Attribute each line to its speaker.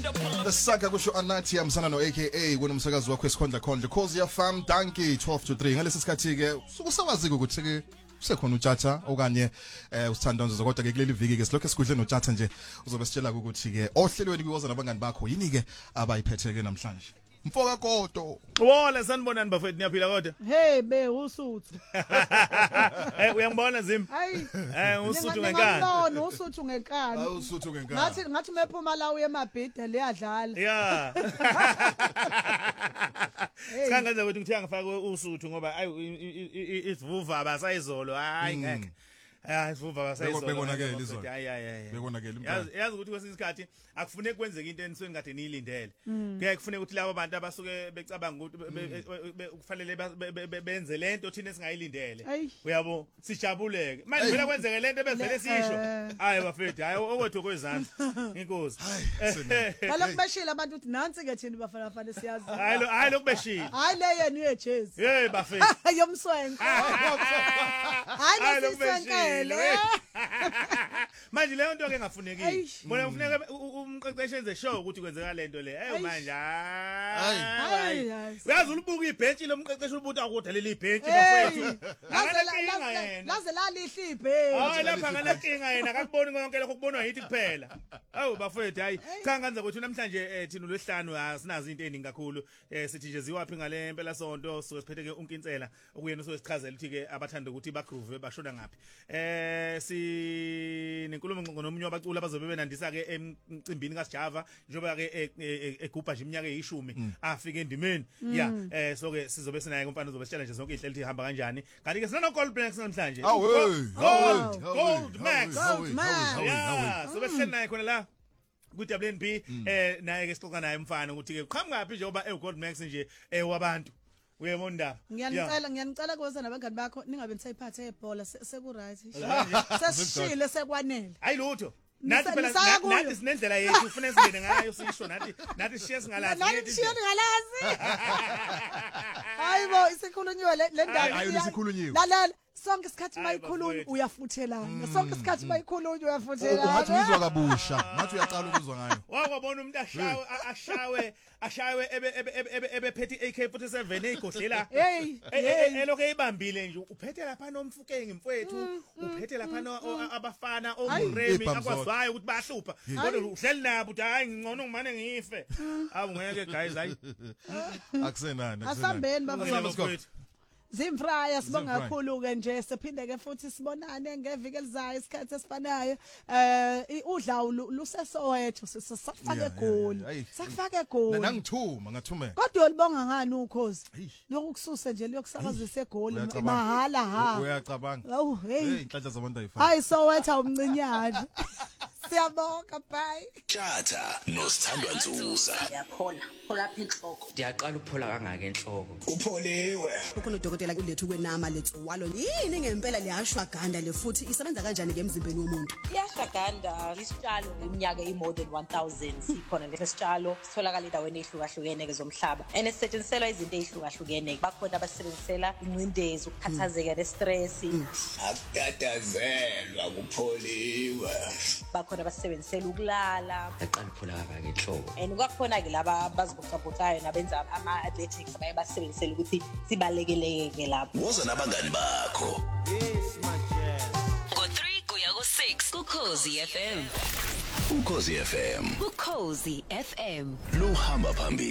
Speaker 1: Lesaka kusho anathi yamsana no AKA kunomsakazi wakho esikhondla khondla Khosi FM Danki 12 to 3 ngalesi sikhathi ke ukusawazika ukuthi ke usekhona uTjatha okanye usithanda nzo kodwa ke kuleli viki ke silokho esikudle noTjatha nje uzobe sitshela ukuthi ke ohlelweni kuyoza nabangani bakho yini ke abayiphetheke namhlanje Mfoka Koto.
Speaker 2: Wole sanibonani bafethu niyaphila kodwa?
Speaker 3: Hey be usuthu.
Speaker 2: Uyangibona Zim?
Speaker 3: Hayi.
Speaker 2: Usuthu ngenkani.
Speaker 3: No, usuthu ngenkani.
Speaker 1: Usuthu ngenkani.
Speaker 3: Ngathi mephuma la uye emabhida liyadlala.
Speaker 2: Yeah. Sikangenza ukuthi ngithenga ngifake usuthu ngoba ayi isivuva abasayizolo hayi ngeke. Isivuva abasayizolo.
Speaker 1: Bekonakele izolo.
Speaker 2: Hayi.
Speaker 1: Bekonakele impela.
Speaker 2: Yazi ukuthi kwesinye isikhathi akufuneki kwenzeke into enisweni kade niyilindele. Kuyaye kufuneka ukuthi labo abantu abasuke becabanga ukuthi kufanele benze lento thina singayilindele. Uyabo sijabuleke. Manje phela kwenzeke lento ebevele sisho. Hayi bafethu, hayi okwethu kwezandla. Inkosi.
Speaker 3: Kaloku beshila abantu uthi nansi ke thina bafana fana siyazi.
Speaker 2: Hayi lokubeshila.
Speaker 3: Hayi le yenu yejezi.
Speaker 2: Hey bafethu.
Speaker 3: Yomswenke. Hayi lesiswenkele.
Speaker 2: Manje leyo nto ke ngafunekile. Bona kufuneka umqeqeshi enze show ukuthi kwenzeka lento le. Manje hayi. Uyazi ulibuka ibhenchi lomqeqeshi ubuthi akude leli ibhenchi bafethu.
Speaker 3: Laze lalihle ibhenchi.
Speaker 2: Hayi lapha nganenkinga yena akakuboni konke lokho kubonwa yithi kuphela. Awu bafethu hayi cha ngenza ukuthi namhlanje thina lwesihlanu asinazo into eningi kakhulu. Sithi nje ziwaphi ngale mpela sonto so siphethe ke unkintsela okuyena so sichazela ukuthi ke abathanda ukuthi bagroove bashona ngapi. Si nenkulumo ngomunye wabaculi abazobe benandisa ke emcimbini kaSjava njengoba ke egubha nje iminyaka e10 afika endimeni so ke sizobe sinaye umfana uzobe sitshela nje zonke ihlelo ihamba kanjani kanti ke sina no Gold Max namhlanje Gold Max so bese naye khona la ku WNB naye ke sixoxa naye umfana ukuthi ke qhamukapi njengoba Gold Max nje wabantu uyabona
Speaker 3: ngiyanicela kuze nabangani bakho ningabe nisayiphathe ebhola seku right sesishile sekwanele
Speaker 2: hayi lutho nathi phela nathi sinendlela yethu ufune singene ngayo sisho nathi sishiye singalazi
Speaker 3: nathi sishiye ngalazi hayibo isikhulunyiwe le ndaba
Speaker 1: hayi isikhulunyiwe
Speaker 3: lalela sonke isikhathi mayikhulunywa uyafuthelana sonke isikhathi mayikhulunywa uyafuthelana
Speaker 1: ngathi uzwa kabusha ngathi uyaqala ukuzwa ngayo
Speaker 2: wakwabona umuntu ashawe ebephethe AK47 eyigodlela elokho eyibambile nje uphethe lapha nomfukenge mfowethu uphethe lapha abafana omuremi akwaziwayo ukuthi bahlupha kodwa uhleli nabo uthi hayi ngcono ngimane ngife awu ngeke guys hayi
Speaker 1: akusenani
Speaker 3: asambeni bafowethu Zimfraya sibonga kakhulu ke nje siphinde ke futhi sibonane ngeviki elizayo isikhathi esifanayo udlawu lusesowethu sisafake egoli sakufake egoli
Speaker 1: nangithuma ngathumela
Speaker 3: kodwa ulibonga ngani ukhozi lokukususe nje lokusakazisa egoli mahala ha
Speaker 1: uyacabanga
Speaker 3: awu hey
Speaker 1: inhlanhla zabantu ayifana
Speaker 3: hayi sowethu awumncinyane siyabonga bye
Speaker 4: Tjatha noSithandwa Nzuza
Speaker 5: yaphola lapha enhloko
Speaker 6: Ndiyaqala ukuphola kangaka enhloko
Speaker 4: upholiwe
Speaker 5: ukhona udokotela kulethu kwenama lethu walo yini ngempela liyashwaganda le futhi isebenza kanjani emzimbeni womuntu
Speaker 7: iyashwaganda isitshalo iminyaka more than 1000 sikhona le sitshalo sitholakala endaweni ehlukahlukene kezomhlaba enesetshenziselwa izinto ezihlukahlukene bakhona abasebenzisela incindezi ukukhathazeka nestress
Speaker 4: akudadazelwa kupholiwe
Speaker 7: bakhona abasebenzisela ukulala
Speaker 6: Ndiyaqala ukuphola kangaka enhloko
Speaker 7: and kwakhona ke laba bazibocabhocayo nabenza ama-athletics bayabasebenzisela ukuthi sibalekele lapho
Speaker 4: woza nabangani bakho
Speaker 8: Go3 kuya ku6 kuKhosi FM.
Speaker 4: uKhosi FM
Speaker 8: Ukhosi FM.
Speaker 4: luhamba phambili